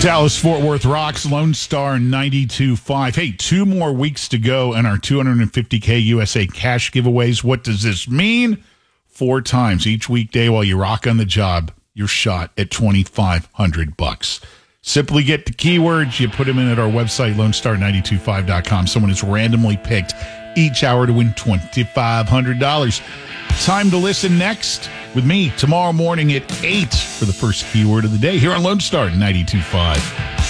Dallas-Fort Worth rocks, Lone Star 92.5. Hey, 2 more weeks to go in our $250K USA cash giveaways. What does this mean? 4 times each weekday while you rock on the job, you're shot at $2,500. Simply get the keywords. You put them in at our website, LoneStar925.com. Someone is randomly picked each hour to win $2,500. Time to listen next with me tomorrow morning at 8 for the first keyword of the day here on Lone Star 92.5.